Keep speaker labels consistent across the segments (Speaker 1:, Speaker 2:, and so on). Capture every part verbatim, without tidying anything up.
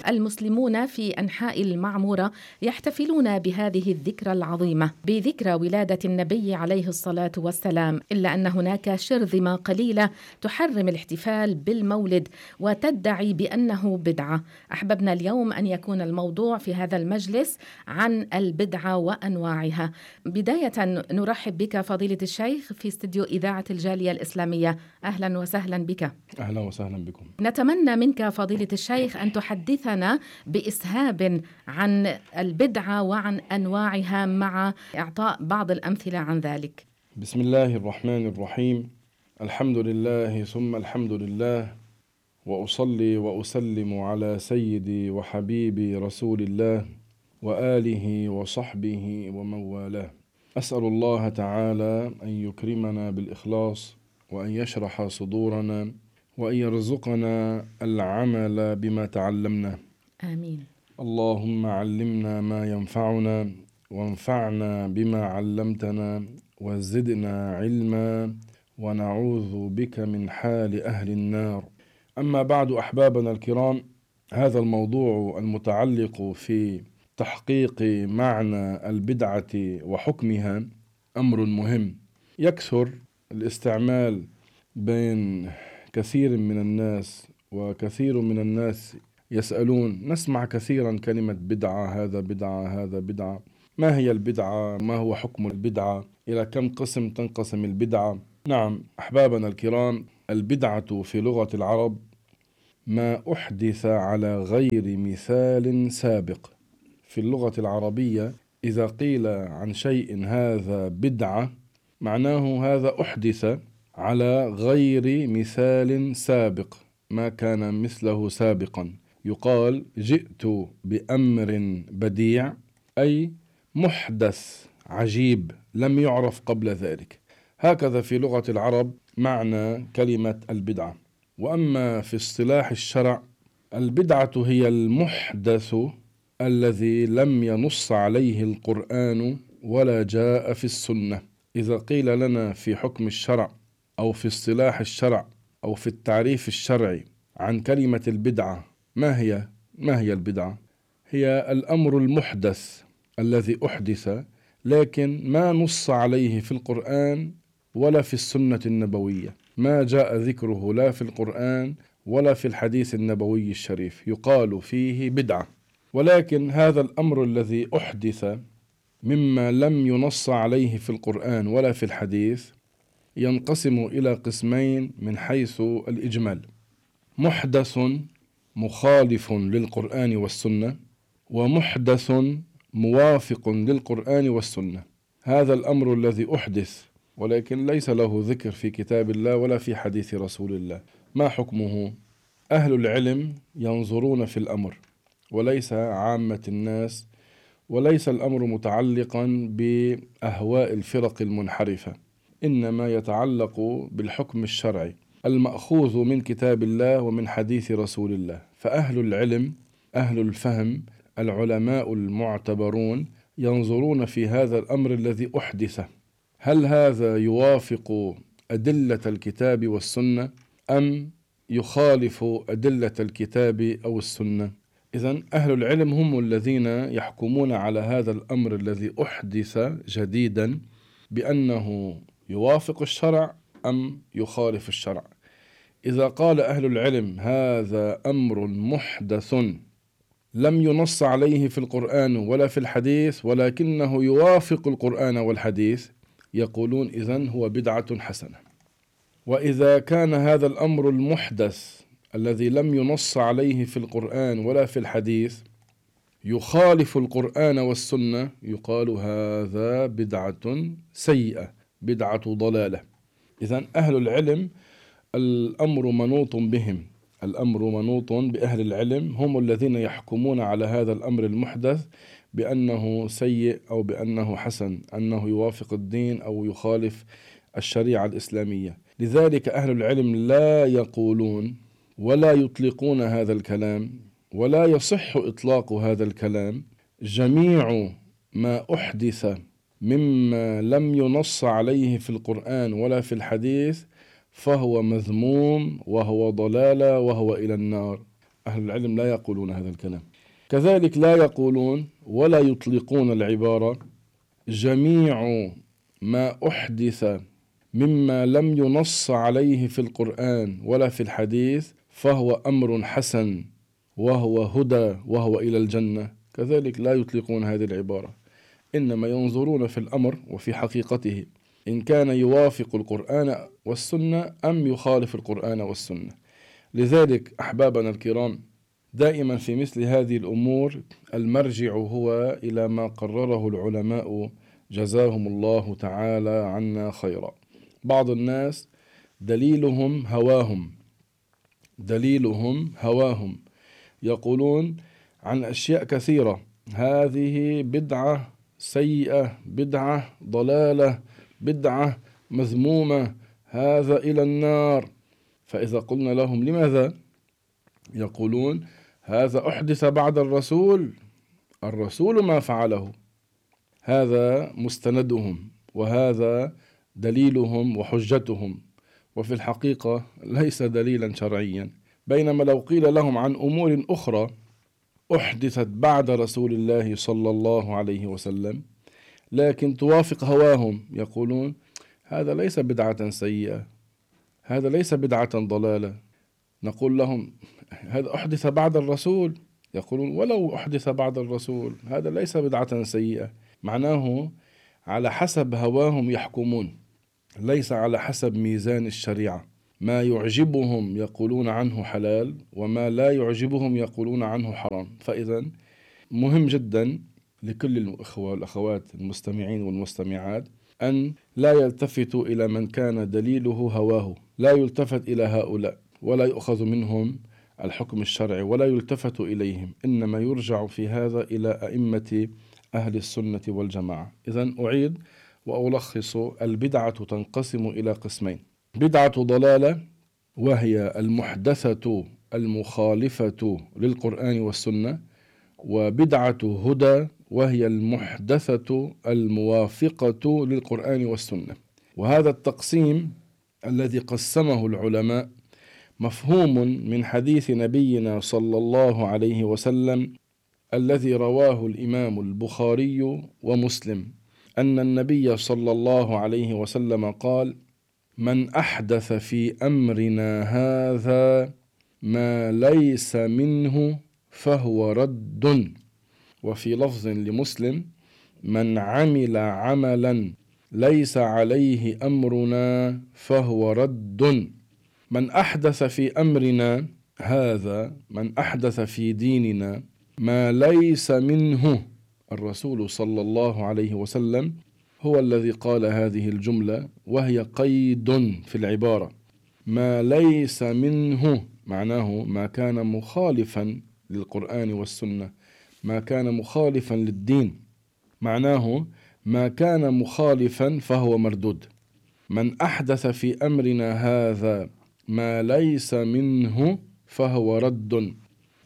Speaker 1: المسلمون في أنحاء المعمورة يحتفلون بهذه الذكرى العظيمة بذكرى ولادة النبي عليه الصلاة والسلام، إلا أن هناك شرذمة قليلة تحرم الاحتفال بالمولد وتدعي بأنه بدعة. أحببنا اليوم أن يكون الموضوع في هذا المجلس عن البدعة وأنواعها. بداية نرحب بك فضيلة الشيخ في استديو إذاعة الجالية الإسلامية. أهلا وسهلا بك.
Speaker 2: أهلا وسهلا بكم.
Speaker 1: نتمنى منك فضيلة الشيخ أن تحدثنا بإسهاب عن البدعة وعن أنواعها مع إعطاء بعض الأمثلة عن ذلك.
Speaker 2: بسم الله الرحمن الرحيم. الحمد لله ثم الحمد لله، وأصلي وأسلم على سيدي وحبيبي رسول الله وآله وصحبه ومن والاه. أسأل الله تعالى أن يكرمنا بالإخلاص، وأن يشرح صدورنا، وأن يرزقنا العمل بما تعلمنا.
Speaker 1: آمين.
Speaker 2: اللهم علمنا ما ينفعنا، وانفعنا بما علمتنا، وزدنا علما، ونعوذ بك من حال أهل النار. أما بعد، أحبابنا الكرام، هذا الموضوع المتعلق في تحقيق معنى البدعة وحكمها أمر مهم. يكثر الاستعمال بين كثير من الناس، وكثير من الناس يسألون، نسمع كثيرا كلمة بدعة، هذا بدعة، هذا بدعة. ما هي البدعة؟ ما هو حكم البدعة؟ إلى كم قسم تنقسم البدعة؟ نعم أحبابنا الكرام، البدعة في لغة العرب ما أحدث على غير مثال سابق. في اللغة العربية إذا قيل عن شيء هذا بدعة، معناه هذا أحدث على غير مثال سابق، ما كان مثله سابقا. يقال جئت بأمر بديع، أي محدث عجيب لم يعرف قبل ذلك. هكذا في لغة العرب معنى كلمة البدعة. وأما في اصطلاح الشرع، البدعة هي المحدث الذي لم ينص عليه القرآن ولا جاء في السنة. إذا قيل لنا في حكم الشرع أو في اصطلاح الشرع أو في التعريف الشرعي عن كلمة البدعة، ما هي؟ ما هي البدعة؟ هي الأمر المحدث الذي أحدث لكن ما نص عليه في القرآن ولا في السنة النبوية، ما جاء ذكره لا في القرآن ولا في الحديث النبوي الشريف، يقال فيه بدعة. ولكن هذا الأمر الذي أحدث مما لم ينص عليه في القرآن ولا في الحديث ينقسم إلى قسمين من حيث الإجمال: محدث مخالف للقرآن والسنة، ومحدث موافق للقرآن والسنة. هذا الأمر الذي أحدث ولكن ليس له ذكر في كتاب الله ولا في حديث رسول الله، ما حكمه؟ أهل العلم ينظرون في الأمر وليس عامة الناس، وليس الأمر متعلقا بأهواء الفرق المنحرفة، إنما يتعلق بالحكم الشرعي المأخوذ من كتاب الله ومن حديث رسول الله. فأهل العلم، أهل الفهم، العلماء المعتبرون ينظرون في هذا الأمر الذي أحدث، هل هذا يوافق أدلة الكتاب والسنة أم يخالف أدلة الكتاب أو السنة؟ إذن أهل العلم هم الذين يحكمون على هذا الأمر الذي أحدث جديدا بأنه يوافق الشرع أم يخالف الشرع. إذا قال أهل العلم هذا أمر محدث لم ينص عليه في القرآن ولا في الحديث ولكنه يوافق القرآن والحديث، يقولون إذن هو بدعة حسنة. وإذا كان هذا الأمر المحدث الذي لم ينص عليه في القرآن ولا في الحديث يخالف القرآن والسنة، يقال هذا بدعة سيئة، بدعة ضلالة. إذن أهل العلم الأمر منوط بهم، الأمر منوط بأهل العلم، هم الذين يحكمون على هذا الأمر المحدث بأنه سيء أو بأنه حسن، أنه يوافق الدين أو يخالف الشريعة الإسلامية. لذلك أهل العلم لا يقولون ولا يطلقون هذا الكلام، ولا يصح إطلاق هذا الكلام. جميع ما أحدث مما لم ينص عليه في القرآن ولا في الحديث فهو مذموم وهو ضلالة وهو إلى النار. أهل العلم لا يقولون هذا الكلام. كذلك لا يقولون ولا يطلقون العبارة جميع ما أحدث مما لم ينص عليه في القرآن ولا في الحديث فهو أمر حسن وهو هدى وهو إلى الجنة. كذلك لا يطلقون هذه العبارة، إنما ينظرون في الأمر وفي حقيقته إن كان يوافق القرآن والسنة أم يخالف القرآن والسنة. لذلك أحبابنا الكرام، دائما في مثل هذه الأمور المرجع هو إلى ما قرره العلماء جزاهم الله تعالى عنا خيرا. بعض الناس دليلهم هواهم دليلهم هواهم يقولون عن أشياء كثيرة هذه بدعة سيئة، بدعة ضلالة، بدعة مذمومة، هذا إلى النار. فإذا قلنا لهم لماذا؟ يقولون هذا أحدث بعد الرسول، الرسول ما فعله. هذا مستندهم وهذا دليلهم وحجتهم، وفي الحقيقة ليس دليلا شرعيا. بينما لو قيل لهم عن أمور أخرى أحدثت بعد رسول الله صلى الله عليه وسلم لكن توافق هواهم، يقولون هذا ليس بدعة سيئة، هذا ليس بدعة ضلالة. نقول لهم هذا أحدث بعد الرسول، يقولون ولو أحدث بعد الرسول هذا ليس بدعة سيئة. معناه على حسب هواهم يحكمون، ليس على حسب ميزان الشريعة. ما يعجبهم يقولون عنه حلال، وما لا يعجبهم يقولون عنه حرام. فإذا مهم جدا لكل الأخوة والأخوات المستمعين والمستمعات أن لا يلتفتوا إلى من كان دليله هواه، لا يلتفت إلى هؤلاء ولا يؤخذ منهم الحكم الشرعي ولا يلتفت إليهم، إنما يرجع في هذا إلى أئمة أهل السنة والجماعة. إذن أعيد وألخص: البدعة تنقسم إلى قسمين: بدعة ضلالة وهي المحدثة المخالفة للقرآن والسنة، وبدعة هدى وهي المحدثة الموافقة للقرآن والسنة. وهذا التقسيم الذي قسمه العلماء مفهوم من حديث نبينا صلى الله عليه وسلم الذي رواه الإمام البخاري ومسلم، أن النبي صلى الله عليه وسلم قال: من أحدث في أمرنا هذا ما ليس منه فهو رد. وفي لفظ لمسلم: من عمل عملا ليس عليه أمرنا فهو رد. من أحدث في أمرنا هذا، من أحدث في ديننا ما ليس منه، الرسول صلى الله عليه وسلم هو الذي قال هذه الجملة، وهي قيد في العبارة. ما ليس منه معناه ما كان مخالفا للقرآن والسنة، ما كان مخالفا للدين، معناه ما كان مخالفا فهو مردود. من أحدث في أمرنا هذا ما ليس منه فهو رد.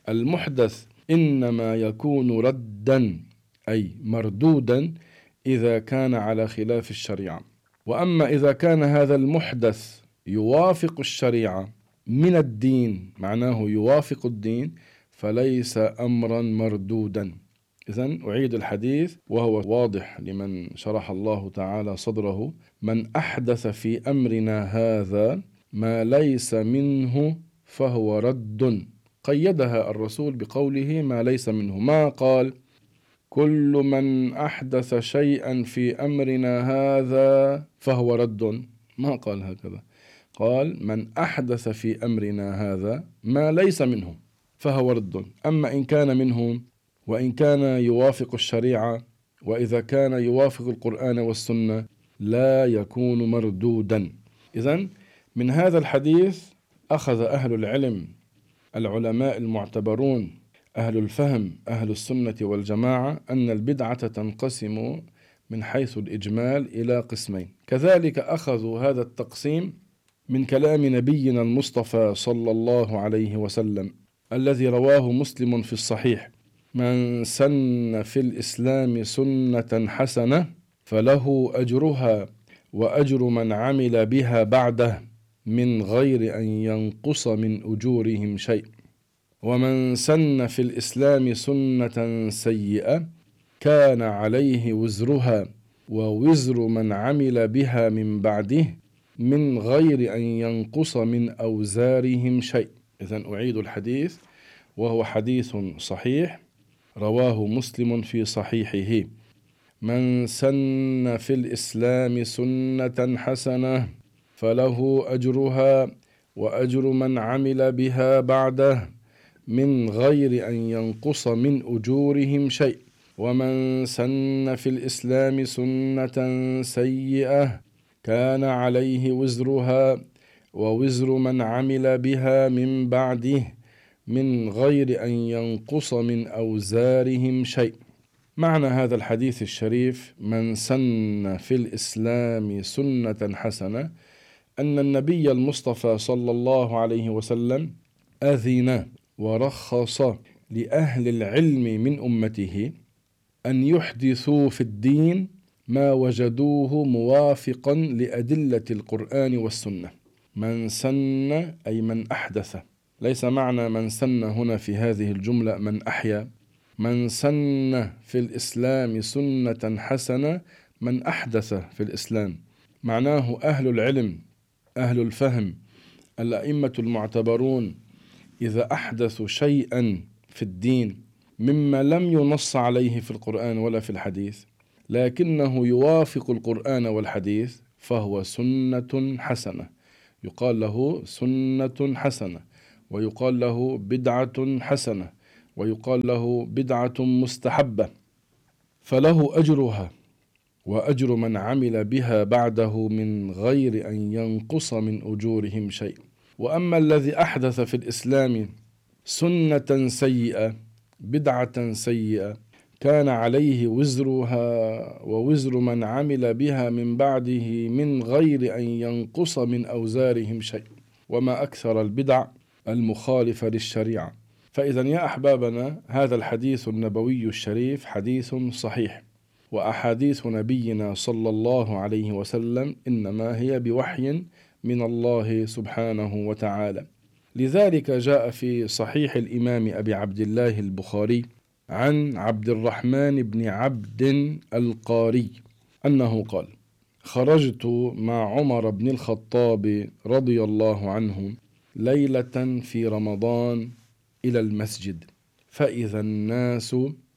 Speaker 2: المحدث إنما يكون ردا أي مردودا إذا كان على خلاف الشريعة. وأما إذا كان هذا المحدث يوافق الشريعة من الدين، معناه يوافق الدين، فليس أمرا مردودا. إذن أعيد الحديث وهو واضح لمن شرح الله تعالى صدره: من أحدث في أمرنا هذا ما ليس منه فهو رد. قيدها الرسول بقوله ما ليس منه، ما قال كل من أحدث شيئا في أمرنا هذا فهو رد، ما قال هكذا، قال من أحدث في أمرنا هذا ما ليس منه فهو رد. أما إن كان منه وإن كان يوافق الشريعة وإذا كان يوافق القرآن والسنة لا يكون مردودا. إذن من هذا الحديث أخذ أهل العلم العلماء المعتبرون أهل الفهم أهل السنة والجماعة أن البدعة تنقسم من حيث الإجمال إلى قسمين. كذلك أخذوا هذا التقسيم من كلام نبينا المصطفى صلى الله عليه وسلم الذي رواه مسلم في الصحيح: من سن في الإسلام سنة حسنة فله أجرها وأجر من عمل بها بعده من غير أن ينقص من أجورهم شيء. ومن سن في الإسلام سنة سيئة كان عليه وزرها ووزر من عمل بها من بعده من غير أن ينقص من أوزارهم شيء. إذن أعيد الحديث، وهو حديث صحيح رواه مسلم في صحيحه: من سن في الإسلام سنة حسنة فله أجرها وأجر من عمل بها بعده من غير أن ينقص من أجورهم شيء. ومن سن في الإسلام سنة سيئة كان عليه وزرها ووزر من عمل بها من بعده من غير أن ينقص من أوزارهم شيء. معنى هذا الحديث الشريف: من سن في الإسلام سنة حسنة، أن النبي المصطفى صلى الله عليه وسلم أذن ورخص لأهل العلم من أمته أن يحدثوا في الدين ما وجدوه موافقا لأدلة القرآن والسنة. من سن أي من أحدث، ليس معنى من سن هنا في هذه الجملة من أحيا. من سن في الإسلام سنة حسنة من أحدث في الإسلام، معناه أهل العلم أهل الفهم الأئمة المعتبرون إذا أحدثوا شيئا في الدين مما لم ينص عليه في القرآن ولا في الحديث لكنه يوافق القرآن والحديث فهو سنة حسنة، يقال له سنة حسنة، ويقال له بدعة حسنة، ويقال له بدعة مستحبة، فله أجرها وأجر من عمل بها بعده من غير أن ينقص من أجورهم شيء. وأما الذي أحدث في الإسلام سنة سيئة بدعة سيئة كان عليه وزرها ووزر من عمل بها من بعده من غير أن ينقص من أوزارهم شيء. وما أكثر البدع المخالفة للشريعة. فإذا يا أحبابنا، هذا الحديث النبوي الشريف حديث صحيح، وأحاديث نبينا صلى الله عليه وسلم إنما هي بوحي من الله سبحانه وتعالى. لذلك جاء في صحيح الإمام أبي عبد الله البخاري عن عبد الرحمن بن عبد القاري أنه قال: خرجت مع عمر بن الخطاب رضي الله عنه ليلة في رمضان إلى المسجد، فإذا الناس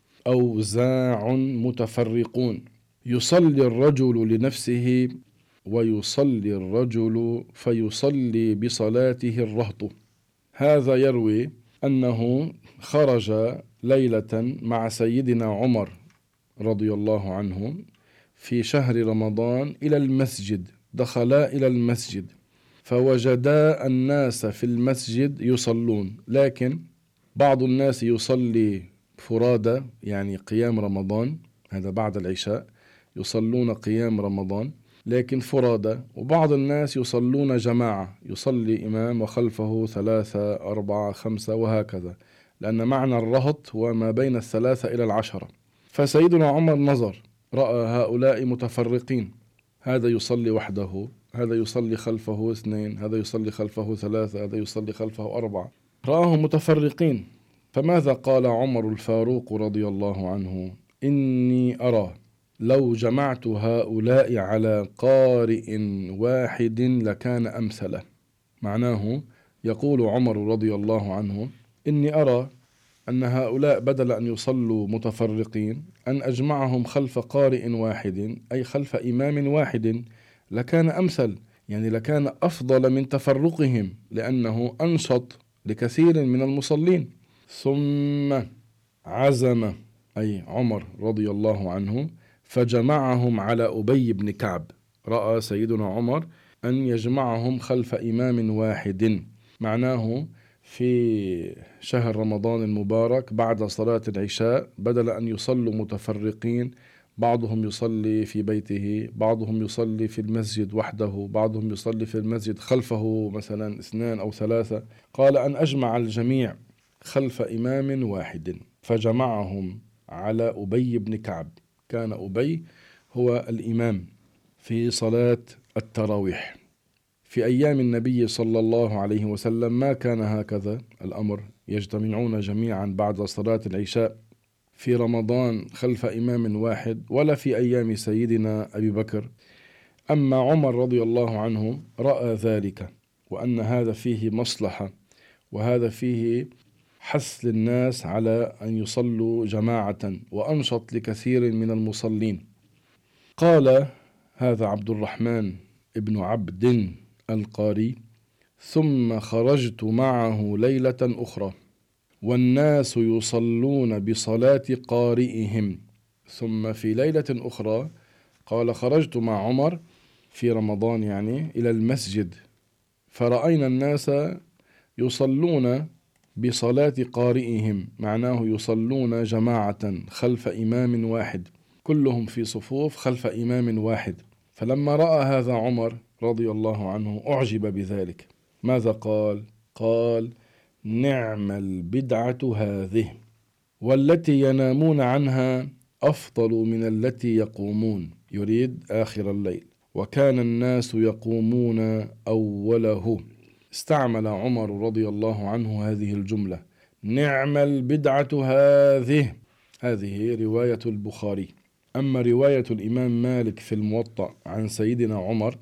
Speaker 2: أوزاع متفرقون، يصلي الرجل لنفسه ويصلي الرجل فيصلي بصلاته الرهط. هذا يروي أنه خرج ليلة مع سيدنا عمر رضي الله عنه في شهر رمضان إلى المسجد، دخلا إلى المسجد فوجدا الناس في المسجد يصلون، لكن بعض الناس يصلي فرادى يعني قيام رمضان، هذا بعد العشاء يصلون قيام رمضان لكن فرادى، وبعض الناس يصلون جماعة، يصلي إمام وخلفه ثلاثة أربعة خمسة وهكذا، لأن معنى الرهط هو ما بين الثلاثة إلى العشرة. فسيدنا عمر نظر رأى هؤلاء متفرقين، هذا يصلي وحده، هذا يصلي خلفه اثنين، هذا يصلي خلفه ثلاثة، هذا يصلي خلفه أربعة، رآهم متفرقين. فماذا قال عمر الفاروق رضي الله عنه؟ إني أرى لو جمعت هؤلاء على قارئ واحد لكان أمثله. معناه يقول عمر رضي الله عنه: إني أرى أن هؤلاء بدل أن يصلوا متفرقين أن أجمعهم خلف قارئ واحد، أي خلف إمام واحد، لكان أمثل، يعني لكان أفضل من تفرقهم، لأنه أنشط لكثير من المصلين. ثم عزم أي عمر رضي الله عنه فجمعهم على أبي بن كعب. رأى سيدنا عمر أن يجمعهم خلف إمام واحد، معناه في شهر رمضان المبارك بعد صلاة العشاء بدل أن يصلوا متفرقين، بعضهم يصلي في بيته، بعضهم يصلي في المسجد وحده، بعضهم يصلي في المسجد خلفه مثلا اثنان أو ثلاثة، قال أن أجمع الجميع خلف إمام واحد، فجمعهم على أبي بن كعب. كان أبي هو الإمام في صلاة التراويح. في أيام النبي صلى الله عليه وسلم ما كان هكذا الأمر، يجتمعون جميعا بعد صلاة العشاء في رمضان خلف إمام واحد، ولا في أيام سيدنا أبي بكر. أما عمر رضي الله عنه رأى ذلك، وأن هذا فيه مصلحة، وهذا فيه حث للناس على أن يصلوا جماعة، وأنشط لكثير من المصلين. قال هذا عبد الرحمن ابن عبد القاري: ثم خرجت معه ليلة أخرى والناس يصلون بصلاة قارئهم. ثم في ليلة أخرى قال: خرجت مع عمر في رمضان يعني إلى المسجد، فرأينا الناس يصلون بصلاة قارئهم، معناه يصلون جماعة خلف إمام واحد، كلهم في صفوف خلف إمام واحد. فلما رأى هذا عمر رضي الله عنه أعجب بذلك. ماذا قال؟ قال: نعم البدعة هذه، والتي ينامون عنها أفضل من التي يقومون، يريد آخر الليل، وكان الناس يقومون أوله. استعمل عمر رضي الله عنه هذه الجملة: نعم البدعة هذه. هذه رواية البخاري. أما رواية الإمام مالك في الموطأ عن سيدنا عمر: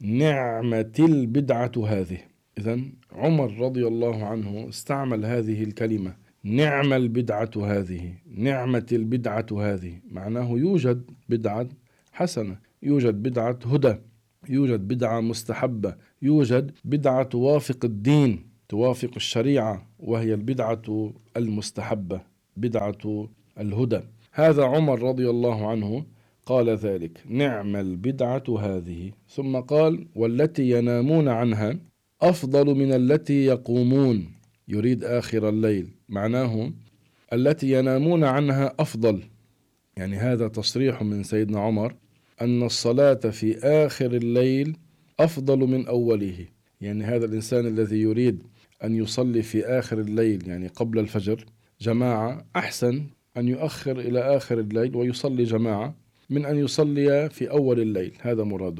Speaker 2: نعمة البدعة هذه. إذن عمر رضي الله عنه استعمل هذه الكلمة: نعم البدعة هذه، نعمة البدعة هذه، معناه يوجد بدعة حسنة، يوجد بدعة هدى، يوجد بدعة مستحبة، يوجد بدعة توافق الدين، توافق الشريعة، وهي البدعة المستحبة، بدعة الهدى. هذا عمر رضي الله عنه قال ذلك: نعم البدعة هذه. ثم قال: والتي ينامون عنها أفضل من التي يقومون، يريد آخر الليل، معناه التي ينامون عنها أفضل. يعني هذا تصريح من سيدنا عمر أن الصلاة في آخر الليل أفضل من أوله. يعني هذا الإنسان الذي يريد أن يصلي في آخر الليل، يعني قبل الفجر جماعة، أحسن أن يؤخر إلى آخر الليل ويصلي جماعة من أن يصلي في أول الليل، هذا مراده.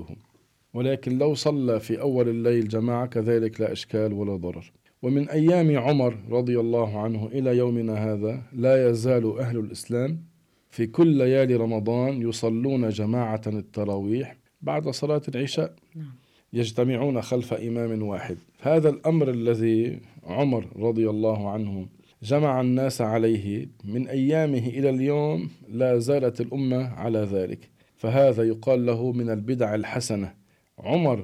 Speaker 2: ولكن لو صلى في أول الليل جماعة كذلك لا إشكال ولا ضرر. ومن أيام عمر رضي الله عنه إلى يومنا هذا لا يزال أهل الإسلام في كل ليالي رمضان يصلون جماعة التراويح بعد صلاة العشاء، يجتمعون خلف إمام واحد. هذا الأمر الذي عمر رضي الله عنه جمع الناس عليه من أيامه إلى اليوم لا زالت الأمة على ذلك، فهذا يقال له من البدع الحسنة. عمر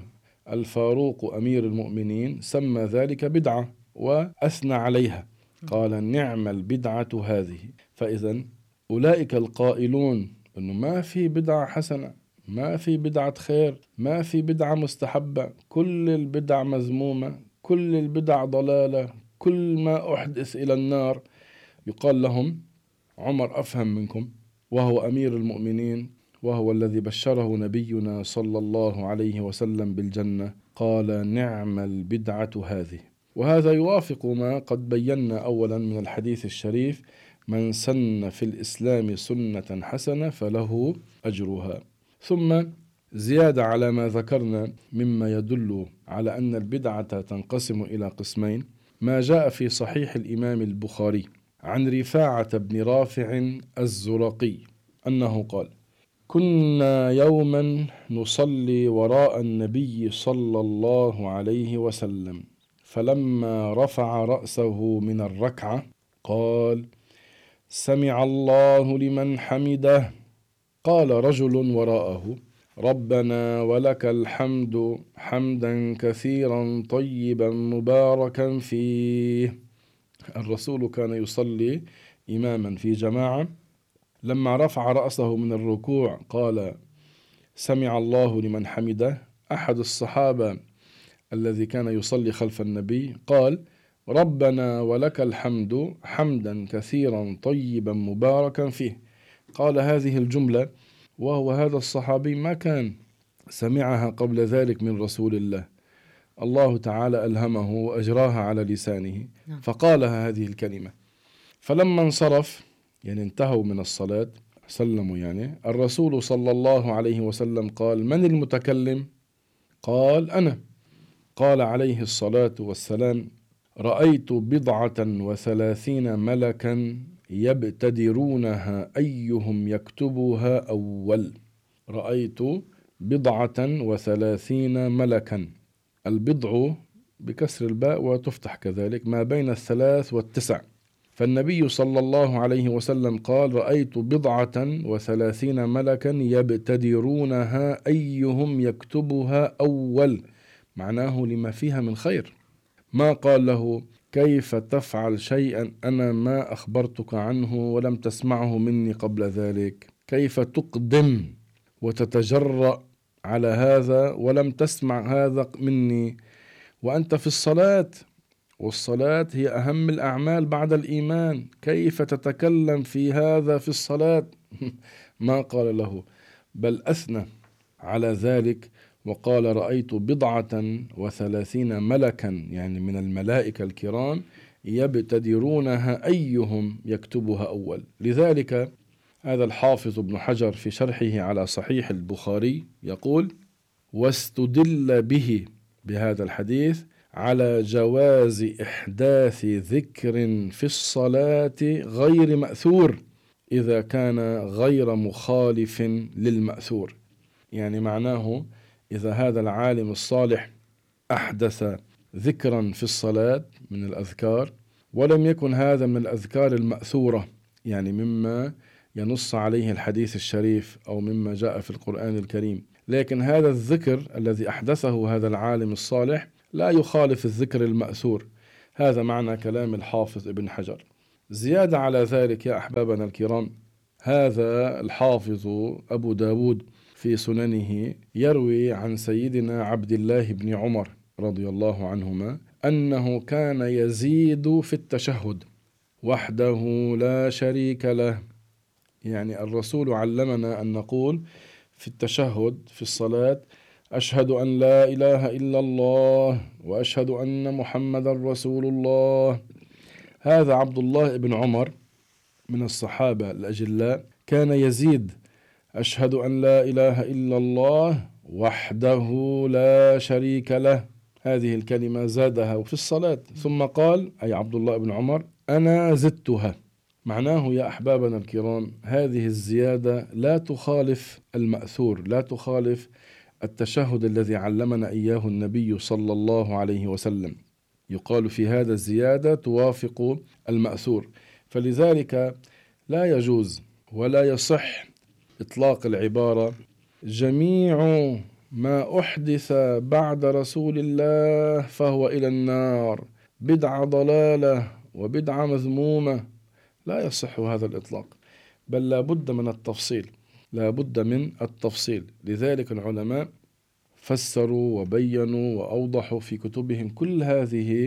Speaker 2: الفاروق أمير المؤمنين سمى ذلك بدعة وأثنى عليها، قال: نعم البدعة هذه. فإذا أولئك القائلون أنه ما في بدعة حسنة، ما في بدعة خير، ما في بدعة مستحبة، كل البدع مذمومة، كل البدع ضلالة، كل ما أحدث إلى النار، يقال لهم: عمر أفهم منكم، وهو أمير المؤمنين، وهو الذي بشره نبينا صلى الله عليه وسلم بالجنة، قال: نعم البدعة هذه. وهذا يوافق ما قد بينا أولا من الحديث الشريف: من سن في الإسلام سنة حسنة فله أجرها. ثم زيادة على ما ذكرنا مما يدل على أن البدعة تنقسم إلى قسمين، ما جاء في صحيح الإمام البخاري عن رفاعة بن رافع الزرقي أنه قال: كنا يوما نصلي وراء النبي صلى الله عليه وسلم، فلما رفع رأسه من الركعة قال: سمع الله لمن حمده. قال رجل وراءه: ربنا ولك الحمد حمدا كثيرا طيبا مباركا فيه. الرسول كان يصلي إماما في جماعة، لما رفع رأسه من الركوع قال: سمع الله لمن حمده. أحد الصحابة الذي كان يصلي خلف النبي قال: ربنا ولك الحمد حمدا كثيرا طيبا مباركا فيه. قال هذه الجملة وهو هذا الصحابي ما كان سمعها قبل ذلك من رسول الله، الله تعالى ألهمه وأجراها على لسانه فقالها هذه الكلمة. فلما انصرف، يعني انتهوا من الصلاة، سلموا، يعني الرسول صلى الله عليه وسلم قال: من المتكلم؟ قال: أنا. قال عليه الصلاة والسلام: رأيت بضعة وثلاثين ملكا يبتدرونها أيهم يكتبها أول. رأيت بضعة وثلاثين ملكا، البضع بكسر الباء وتفتح كذلك ما بين الثلاث والتسع، فالنبي صلى الله عليه وسلم قال رأيت بضعة وثلاثين ملكا يبتدرونها أيهم يكتبها أول، معناه لما فيها من خير. ما قال له كيف تفعل شيئا أنا ما أخبرتك عنه ولم تسمعه مني قبل ذلك؟ كيف تقدم وتتجرأ على هذا ولم تسمع هذا مني وأنت في الصلاة، والصلاة هي أهم الأعمال بعد الإيمان، كيف تتكلم في هذا في الصلاة؟ ما قال له، بل أثنى على ذلك وقال رأيت بضعة وثلاثين ملكا، يعني من الملائكة الكرام، يبتدرونها أيهم يكتبها أول. لذلك هذا الحافظ ابن حجر في شرحه على صحيح البخاري يقول واستدل به، بهذا الحديث، على جواز إحداث ذكر في الصلاة غير مأثور إذا كان غير مخالف للمأثور. يعني معناه إذا هذا العالم الصالح أحدث ذكرا في الصلاة من الأذكار ولم يكن هذا من الأذكار المأثورة، يعني مما ينص عليه الحديث الشريف أو مما جاء في القرآن الكريم، لكن هذا الذكر الذي أحدثه هذا العالم الصالح لا يخالف الذكر المأثور، هذا معنى كلام الحافظ ابن حجر. زيادة على ذلك يا أحبابنا الكرام، هذا الحافظ أبو داود في سننه يروي عن سيدنا عبد الله بن عمر رضي الله عنهما أنه كان يزيد في التشهد وحده لا شريك له. يعني الرسول علمنا أن نقول في التشهد في الصلاة أشهد أن لا إله إلا الله وأشهد أن محمد رسول الله. هذا عبد الله بن عمر من الصحابة الأجلاء كان يزيد أشهد أن لا إله إلا الله وحده لا شريك له، هذه الكلمة زادها في الصلاة، ثم قال أي عبد الله بن عمر أنا زدتها. معناه يا أحبابنا الكرام هذه الزيادة لا تخالف المأثور، لا تخالف التشهد الذي علمنا إياه النبي صلى الله عليه وسلم، يقال في هذا الزيادة توافق المأثور. فلذلك لا يجوز ولا يصح إطلاق العبارة جميع ما أحدث بعد رسول الله فهو إلى النار، بدعة ضلالة وبدعة مذمومة، لا يصح هذا الإطلاق، بل لا بد من التفصيل، لا بد من التفصيل. لذلك العلماء فسروا وبينوا وأوضحوا في كتبهم كل هذه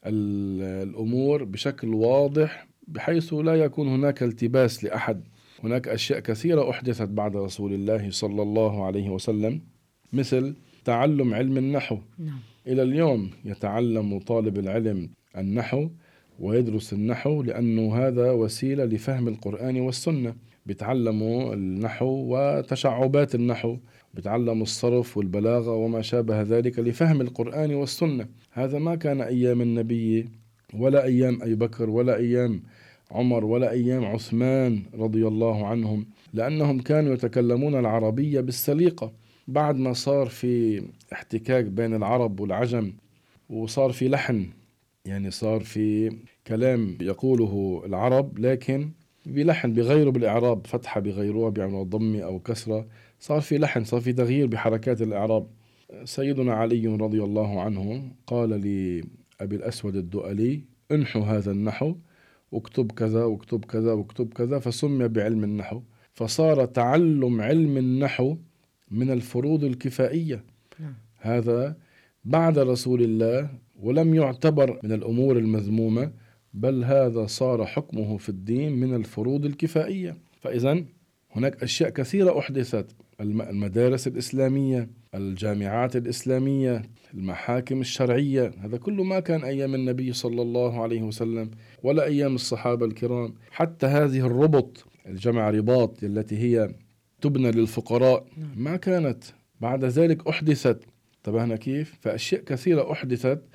Speaker 2: الأمور بشكل واضح بحيث لا يكون هناك التباس لأحد. هناك أشياء كثيرة أحدثت بعد رسول الله صلى الله عليه وسلم، مثل تعلم علم النحو.
Speaker 1: نعم.
Speaker 2: إلى اليوم يتعلم طالب العلم النحو ويدرس النحو لأنه هذا وسيلة لفهم القرآن والسنة، بيتعلموا النحو وتشعبات النحو، بيتعلموا الصرف والبلاغة وما شابه ذلك لفهم القرآن والسنة. هذا ما كان أيام النبي ولا أيام أبي بكر ولا أيام عمر ولا أيام عثمان رضي الله عنهم، لأنهم كانوا يتكلمون العربية بالسليقة. بعد ما صار في احتكاك بين العرب والعجم وصار في لحن، يعني صار في كلام يقوله العرب لكن بلحن بغيره بالإعراب، فتحة بغيروها بيعملوا ضمة أو كسرة، صار في لحن، صار في تغيير بحركات الإعراب. سيدنا علي رضي الله عنه قال لأبي الأسود الدؤلي انحو هذا النحو واكتب كذا واكتب كذا واكتب كذا، فسمي بعلم النحو، فصار تعلم علم النحو من الفروض الكفائية. هذا بعد رسول الله ولم يعتبر من الأمور المذمومة، بل هذا صار حكمه في الدين من الفروض الكفائية. فإذن هناك أشياء كثيرة أحدثت، المدارس الإسلامية، الجامعات الإسلامية، المحاكم الشرعية، هذا كله ما كان أيام النبي صلى الله عليه وسلم ولا أيام الصحابة الكرام. حتى هذه الربط، الجمع رباط التي هي تبنى للفقراء، ما كانت، بعد ذلك أحدثت. انتبهنا كيف؟ فأشياء كثيرة أحدثت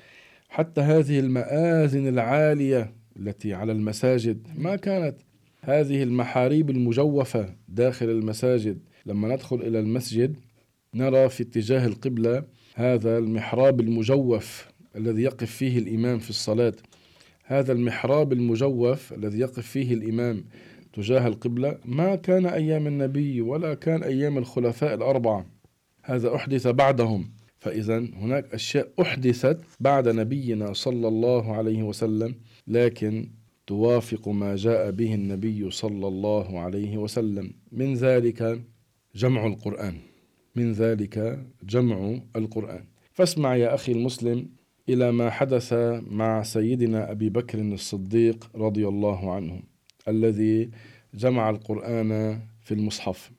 Speaker 2: حتى هذه المآذن العالية التي على المساجد ما كانت. هذه المحاريب المجوفة داخل المساجد، لما ندخل إلى المسجد نرى في اتجاه القبلة هذا المحراب المجوف الذي يقف فيه الإمام في الصلاة. هذا المحراب المجوف الذي يقف فيه الإمام تجاه القبلة ما كان أيام النبي ولا كان أيام الخلفاء الأربعة، هذا أحدث بعدهم. فإذا هناك أشياء أحدثت بعد نبينا صلى الله عليه وسلم، لكن توافق ما جاء به النبي صلى الله عليه وسلم. من ذلك جمع القرآن، من ذلك جمع القرآن. فاسمع يا أخي المسلم إلى ما حدث مع سيدنا أبي بكر الصديق رضي الله عنه الذي جمع القرآن في المصحف.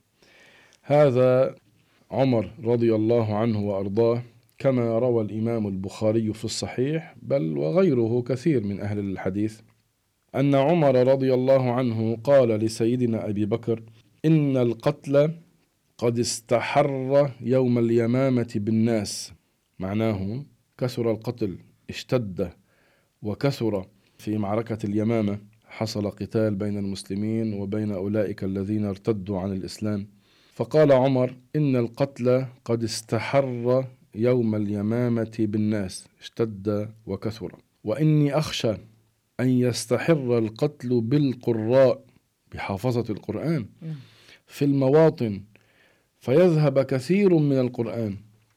Speaker 2: هذا عمر رضي الله عنه وأرضاه، كما روى الإمام البخاري في الصحيح بل وغيره كثير من أهل الحديث، أن عمر رضي الله عنه قال لسيدنا أبي بكر: إن القتل قد استحر يوم اليمامة بالناس. معناه كثر القتل، اشتد وكثر في معركة اليمامة، حصل قتال بين المسلمين وبين أولئك الذين ارتدوا عن الإسلام. فقال عمر: إن القتل قد استحر يوم اليمامة بالناس، اشتد وكثر، وإني أخشى أن يستحر القتل بالقراء، بحافظة القرآن، في المواطن، فيذهب كثير من القرآن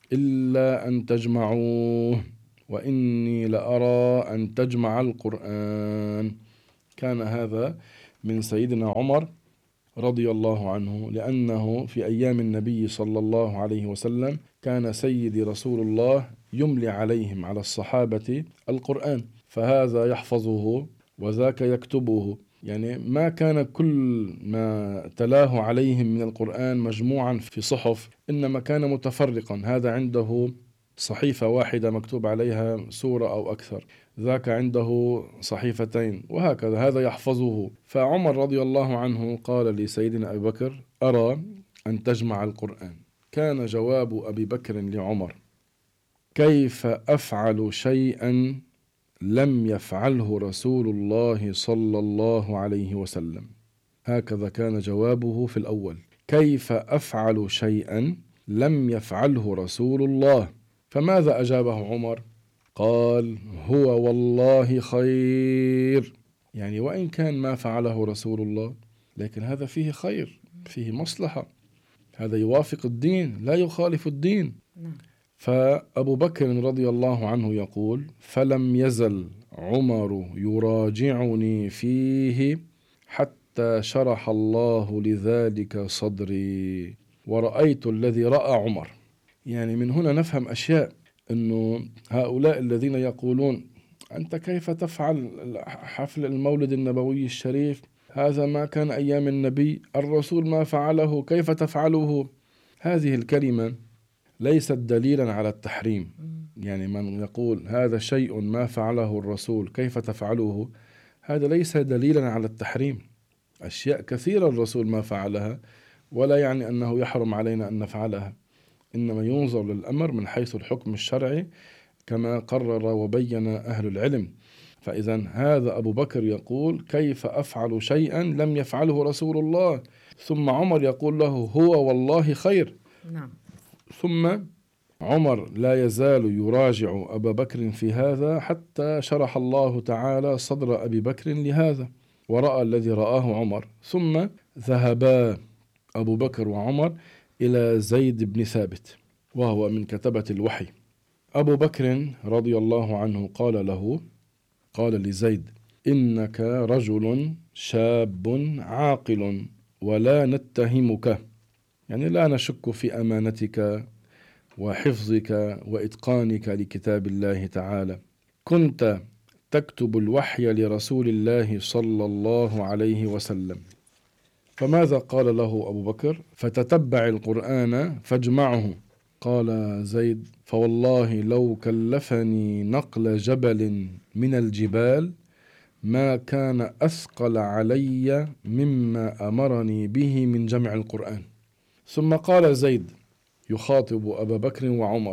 Speaker 2: إلا أن تجمعوه، وإني لأرى أن تجمع القرآن. كان هذا من سيدنا عمر رضي الله عنه، لأنه في أيام النبي صلى الله عليه وسلم كان سيدي رسول الله يملي عليهم على الصحابة القرآن، فهذا يحفظه وذاك يكتبه. يعني ما كان كل ما تلاه عليهم من القرآن مجموعا في صحف، إنما كان متفرقا. هذا عنده صحيفة واحدة مكتوب عليها سورة أو أكثر، ذاك عنده صحيفتين، وهكذا هذا يحفظه. فعمر رضي الله عنه قال لسيدنا أبي بكر: أرى أن تجمع القرآن. كان جواب أبي بكر لعمر: كيف أفعل شيئا لم يفعله رسول الله صلى الله عليه وسلم؟ هكذا كان جوابه في الأول: كيف أفعل شيئا لم يفعله رسول الله؟ فماذا أجابه عمر؟ قال: هو والله خير. يعني وإن كان ما فعله رسول الله، لكن هذا فيه خير، فيه مصلحة، هذا يوافق الدين لا يخالف الدين. فأبو بكر رضي الله عنه يقول: فلم يزل عمر يراجعني فيه حتى شرح الله لذلك صدري ورأيت الذي رأى عمر. يعني من هنا نفهم أشياء، أنه هؤلاء الذين يقولون: أنت كيف تفعل حفل المولد النبوي الشريف؟ هذا ما كان أيام النبي، الرسول ما فعله، كيف تفعله؟ هذه الكلمة ليست دليلا على التحريم. يعني من يقول هذا شيء ما فعله الرسول كيف تفعله، هذا ليس دليلا على التحريم. أشياء كثيرة الرسول ما فعلها، ولا يعني أنه يحرم علينا أن نفعلها، إنما ينظر للأمر من حيث الحكم الشرعي كما قرر وبين أهل العلم. فإذا هذا أبو بكر يقول: كيف أفعل شيئا لم يفعله رسول الله؟ ثم عمر يقول له: هو والله خير.
Speaker 1: نعم.
Speaker 2: ثم عمر لا يزال يراجع أبا بكر في هذا حتى شرح الله تعالى صدر أبي بكر لهذا، ورأى الذي رآه عمر. ثم ذهبا أبو بكر وعمر إلى زيد بن ثابت، وهو من كتبة الوحي. أبو بكر رضي الله عنه قال له، قال لزيد: إنك رجل شاب عاقل ولا نتهمك، يعني لا نشك في أمانتك وحفظك وإتقانك لكتاب الله تعالى. كنت تكتب الوحي لرسول الله صلى الله عليه وسلم. فماذا قال له أبو بكر؟ فتتبع القرآن فاجمعه. قال زيد: فوالله لو كلفني نقل جبل من الجبال ما كان أثقل علي مما أمرني به من جمع القرآن. ثم قال زيد يخاطب أبا بكر وعمر: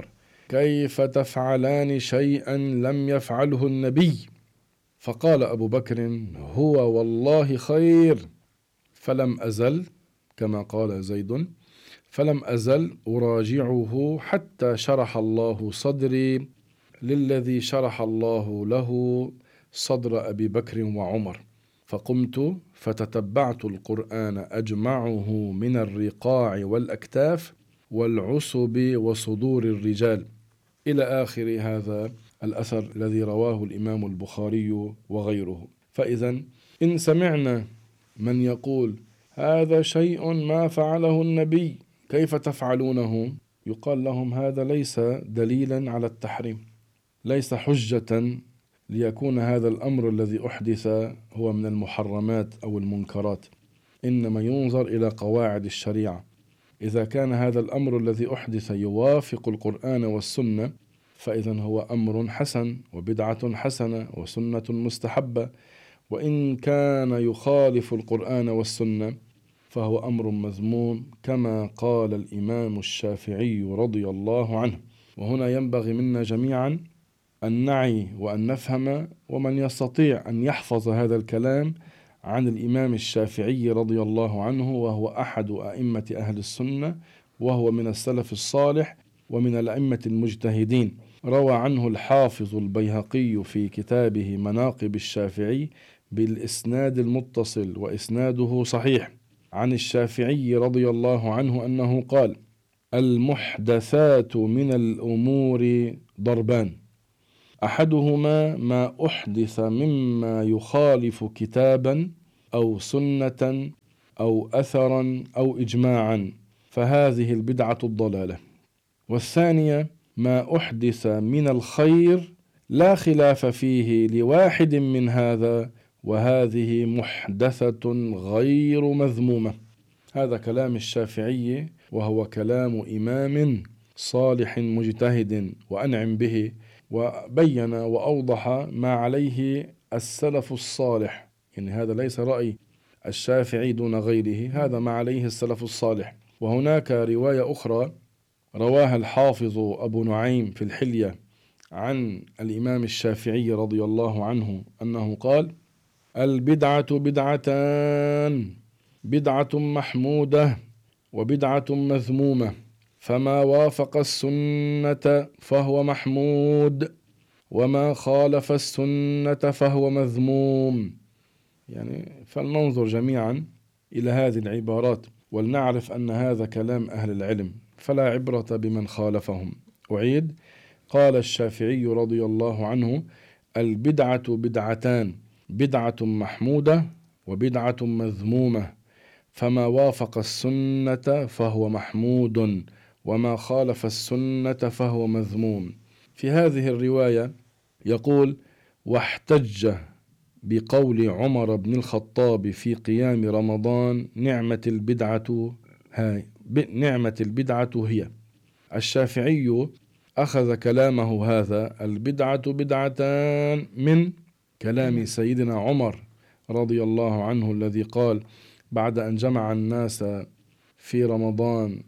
Speaker 2: كيف تفعلان شيئا لم يفعله النبي؟ فقال أبو بكر: هو والله خير. فلم أزل، كما قال زيد، فلم أزل أراجعه حتى شرح الله صدري للذي شرح الله له صدر أبي بكر وعمر، فقمت فتتبعت القرآن أجمعه من الرقاع والأكتاف والعصب وصدور الرجال، إلى آخر هذا الأثر الذي رواه الإمام البخاري وغيره. فإذا إن سمعنا من يقول هذا شيء ما فعله النبي كيف تفعلونه، يقال لهم هذا ليس دليلا على التحريم، ليس حجة ليكون هذا الأمر الذي أحدث هو من المحرمات أو المنكرات، إنما ينظر إلى قواعد الشريعة. إذا كان هذا الأمر الذي أحدث يوافق القرآن والسنة فإذا هو أمر حسن وبدعة حسنة وسنة مستحبة، وإن كان يخالف القرآن والسنة فهو أمر مذموم، كما قال الإمام الشافعي رضي الله عنه. وهنا ينبغي منا جميعا أن نعي وأن نفهم، ومن يستطيع أن يحفظ هذا الكلام عن الإمام الشافعي رضي الله عنه، وهو أحد أئمة أهل السنة، وهو من السلف الصالح ومن الأئمة المجتهدين. روى عنه الحافظ البيهقي في كتابه مناقب الشافعي بالإسناد المتصل، وإسناده صحيح، عن الشافعي رضي الله عنه أنه قال: المحدثات من الأمور ضربان، أحدهما ما أحدث مما يخالف كتابا أو سنة أو أثرا أو إجماعا، فهذه البدعة الضلالة. والثانية ما أحدث من الخير لا خلاف فيه لواحد من هذا، وهذه محدثة غير مذمومة. هذا كلام الشافعي، وهو كلام إمام صالح مجتهد وأنعم به، وبين وأوضح ما عليه السلف الصالح، يعني هذا ليس رأي الشافعي دون غيره، هذا ما عليه السلف الصالح. وهناك رواية أخرى رواها الحافظ أبو نعيم في الحلية عن الإمام الشافعي رضي الله عنه أنه قال: البدعة بدعتان، بدعة محمودة وبدعة مذمومة، فما وافق السنة فهو محمود، وما خالف السنة فهو مذموم. يعني فلننظر جميعا إلى هذه العبارات ولنعرف أن هذا كلام أهل العلم، فلا عبرة بمن خالفهم. أعيد: قال الشافعي رضي الله عنه: البدعة بدعتان، بدعة محمودة وبدعة مذمومة، فما وافق السنة فهو محمود، وما خالف السنة فهو مذموم. في هذه الرواية يقول: واحتج بقول عمر بن الخطاب في قيام رمضان: نعمة البدعة هاي نعمة البدعة هي. الشافعي أخذ كلامه هذا البدعة بدعتان من كلام سيدنا عمر رضي الله عنه، الذي قال بعد أن جمع الناس في رمضان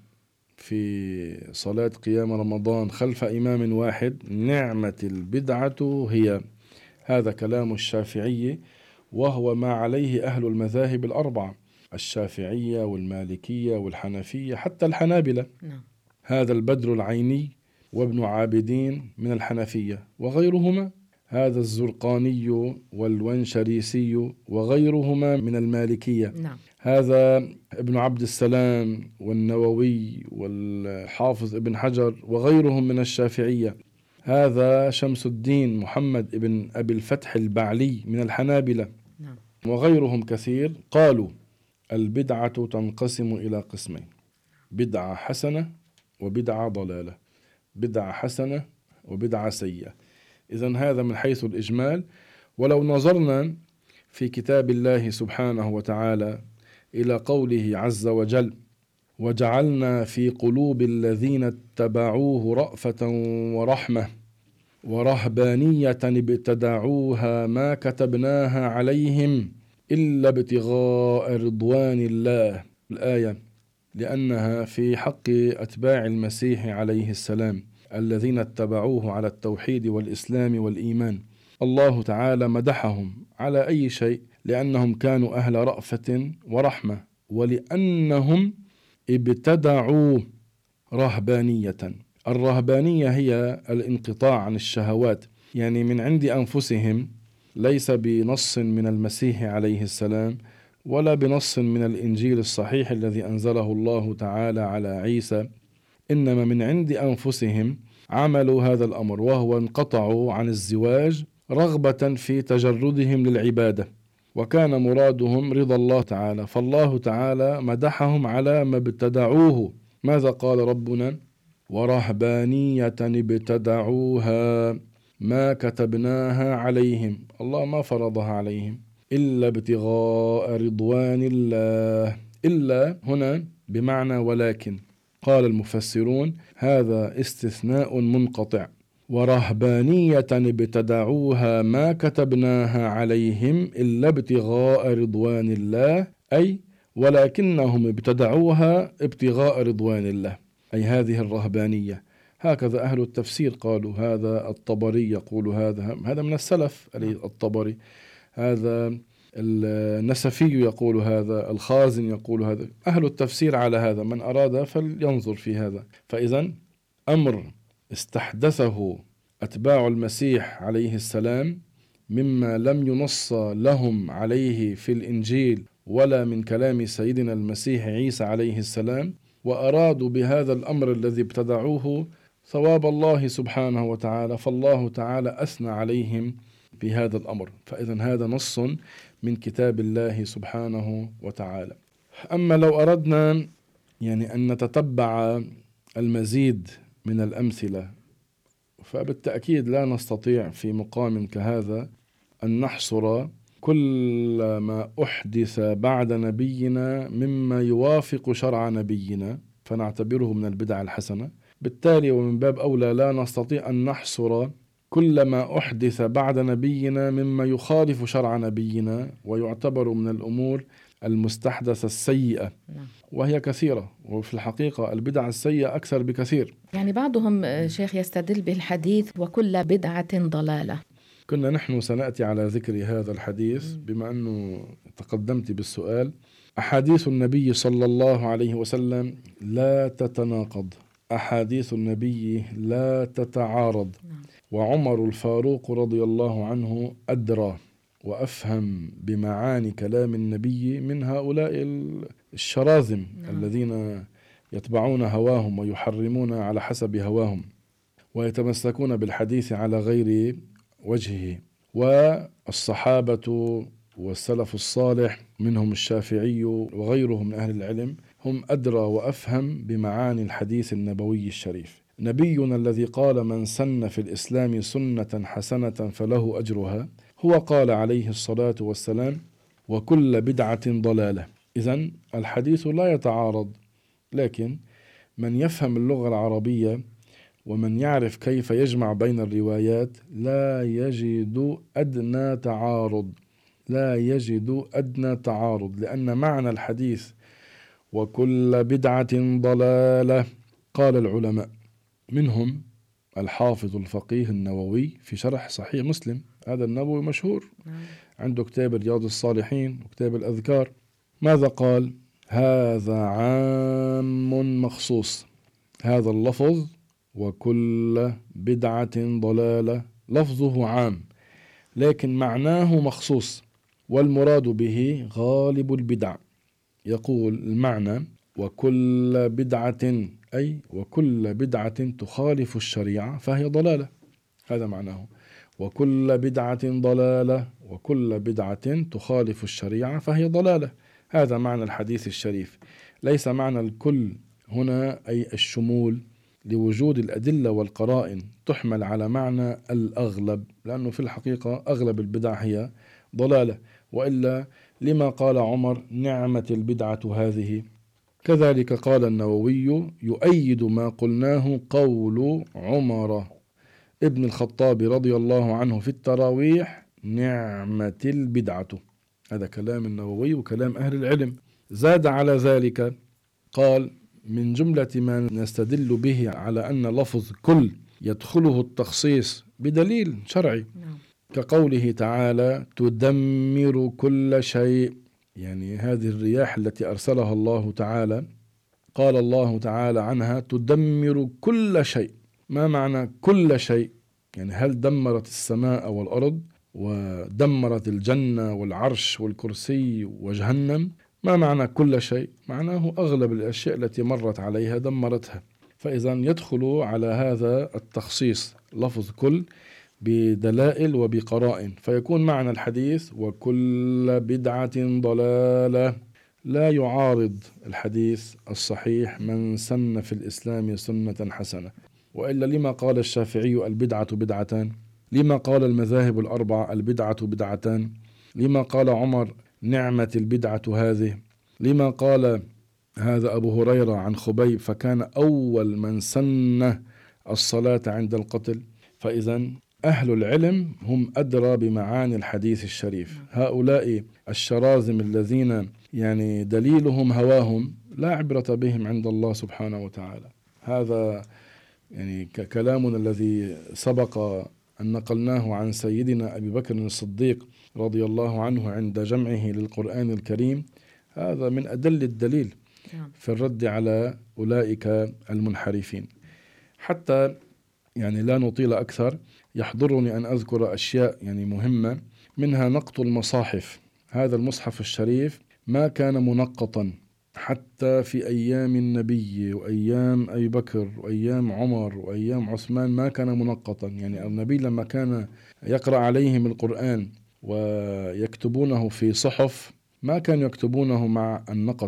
Speaker 2: في صلاة قيام رمضان خلف إمام واحد: نعمة البدعة هي. هذا كلام الشافعي، وهو ما عليه أهل المذاهب الأربعة: الشافعية والمالكية والحنفية حتى الحنابلة. هذا البدر العيني وابن عابدين من الحنفية، وغيرهما هذا الزرقاني والونشريسي وغيرهما من المالكية.
Speaker 1: نعم.
Speaker 2: هذا ابن عبد السلام والنووي والحافظ ابن حجر وغيرهم من الشافعية. هذا شمس الدين محمد ابن أبي الفتح البعلي من الحنابلة.
Speaker 1: نعم.
Speaker 2: وغيرهم كثير. قالوا البدعة تنقسم إلى قسمين: بدعة حسنة وبدعة ضلالة، بدعة حسنة وبدعة سيئة. إذن هذا من حيث الإجمال. ولو نظرنا في كتاب الله سبحانه وتعالى إلى قوله عز وجل: وجعلنا في قلوب الذين اتبعوه رأفة ورحمة ورهبانية ابتدعوها ما كتبناها عليهم إلا ابتغاء رضوان الله، الآية، لأنها في حق أتباع المسيح عليه السلام. الذين اتبعوه على التوحيد والإسلام والإيمان. الله تعالى مدحهم على أي شيء؟ لأنهم كانوا أهل رأفة ورحمة، ولأنهم ابتدعوا رهبانية. الرهبانية هي الانقطاع عن الشهوات، يعني من عند أنفسهم، ليس بنص من المسيح عليه السلام ولا بنص من الإنجيل الصحيح الذي أنزله الله تعالى على عيسى، إنما من عند أنفسهم عملوا هذا الأمر، وهو انقطعوا عن الزواج رغبة في تجردهم للعبادة، وكان مرادهم رضا الله تعالى. فالله تعالى مدحهم على ما ابتدعوه. ماذا قال ربنا؟ ورهبانية ابتدعوها ما كتبناها عليهم. الله ما فرضها عليهم إلا ابتغاء رضوان الله. إلا هنا بمعنى ولكن. قال المفسرون هذا استثناء منقطع. ورهبانية ابتدعوها ما كتبناها عليهم إلا ابتغاء رضوان الله، أي ولكنهم ابتدعوها ابتغاء رضوان الله، أي هذه الرهبانية. هكذا أهل التفسير قالوا. هذا الطبري يقول هذا هذا من السلف، الطبري، هذا النسفي يقول هذا، الخازن يقول هذا. أهل التفسير على هذا، من أراد فلينظر في هذا. فإذا أمر استحدثه أتباع المسيح عليه السلام مما لم ينص لهم عليه في الإنجيل ولا من كلام سيدنا المسيح عيسى عليه السلام، وأرادوا بهذا الأمر الذي ابتدعوه ثواب الله سبحانه وتعالى، فالله تعالى أثنى عليهم بهذا الأمر. فإذا هذا نص من كتاب الله سبحانه وتعالى. أما لو أردنا يعني أن نتتبع المزيد من الأمثلة، فبالتأكيد لا نستطيع في مقام كهذا أن نحصر كل ما أحدث بعد نبينا مما يوافق شرع نبينا فنعتبره من البدع الحسنة. بالتالي ومن باب أولى لا نستطيع أن نحصر كل ما أحدث بعد نبينا مما يخالف شرع نبينا ويعتبر من الأمور المستحدثة السيئة، وهي كثيرة، وفي الحقيقة البدع السيئة أكثر بكثير.
Speaker 1: يعني بعضهم شيخ يستدل بالحديث وكل بدعة ضلالة.
Speaker 2: كنا نحن سنأتي على ذكر هذا الحديث بما أنه تقدمت بالسؤال. أحاديث النبي صلى الله عليه وسلم لا تتناقض، أحاديث النبي لا تتعارض، وعمر الفاروق رضي الله عنه أدرى وأفهم بمعاني كلام النبي من هؤلاء الشراذم الذين يتبعون هواهم ويحرمون على حسب هواهم ويتمسكون بالحديث على غير وجهه. والصحابة والسلف الصالح منهم الشافعي وغيرهم من أهل العلم هم أدرى وأفهم بمعاني الحديث النبوي الشريف. نبينا الذي قال من سن في الإسلام سنة حسنة فله أجرها، هو قال عليه الصلاة والسلام وكل بدعة ضلالة. إذن الحديث لا يتعارض، لكن من يفهم اللغة العربية ومن يعرف كيف يجمع بين الروايات لا يجد أدنى تعارض، لا يجد أدنى تعارض، لأن معنى الحديث وكل بدعة ضلالة قال العلماء منهم الحافظ الفقيه النووي في شرح صحيح مسلم، هذا النووي مشهور عنده كتاب رياض الصالحين وكتاب الأذكار. ماذا قال؟ هذا عام مخصوص، هذا اللفظ وكل بدعة ضلالة لفظه عام لكن معناه مخصوص، والمراد به غالب البدع. يقول المعنى وكل بدعة أي وكل بدعة تخالف الشريعة فهي ضلالة، هذا معناه. وكل بدعة ضلالة وكل بدعة تخالف الشريعة فهي ضلالة، هذا معنى الحديث الشريف. ليس معنى الكل هنا أي الشمول، لوجود الأدلة والقرائن تحمل على معنى الأغلب، لأنه في الحقيقة أغلب البدع هي ضلالة، وإلا لما قال عمر نعمة البدعة هذه. كذلك قال النووي يؤيد ما قلناه قول عمر ابن الخطاب رضي الله عنه في التراويح نعمة البدعة، هذا كلام النووي وكلام أهل العلم. زاد على ذلك قال من جملة ما نستدل به على أن لفظ كل يدخله التخصيص بدليل شرعي كقوله تعالى تدمر كل شيء، يعني هذه الرياح التي أرسلها الله تعالى قال الله تعالى عنها تدمر كل شيء. ما معنى كل شيء؟ يعني هل دمرت السماء والأرض ودمرت الجنة والعرش والكرسي وجهنم؟ ما معنى كل شيء؟ معناه أغلب الأشياء التي مرت عليها دمرتها. فإذا يدخل على هذا التخصيص لفظ كل بدلائل وبقرائن، فيكون معنى الحديث وكل بدعة ضلالة، لا يعارض الحديث الصحيح من سن في الإسلام سنة حسنة. وإلا لما قال الشافعي البدعة بدعتان؟ لما قال المذاهب الأربعة البدعة بدعتان؟ لما قال عمر نعمة البدعة هذه؟ لما قال هذا أبو هريرة عن خبيب فكان أول من سن الصلاة عند القتل؟ فإذا أهل العلم هم أدرى بمعاني الحديث الشريف. هؤلاء الشراذم الذين يعني دليلهم هواهم لا عبرة بهم عند الله سبحانه وتعالى. هذا يعني كلامنا الذي سبق أن نقلناه عن سيدنا أبي بكر الصديق رضي الله عنه عند جمعه للقرآن الكريم، هذا من أدل الدليل في الرد على أولئك المنحرفين. حتى يعني لا نطيل أكثر، يحضرني أن أذكر أشياء يعني مهمة، منها نقط المصاحف. هذا المصحف الشريف ما كان منقطا حتى في أيام النبي وأيام أبي بكر وأيام عمر وأيام عثمان، ما كان منقطا. يعني النبي لما كان يقرأ عليهم القرآن ويكتبونه في صحف ما كانوا يكتبونه مع النقط،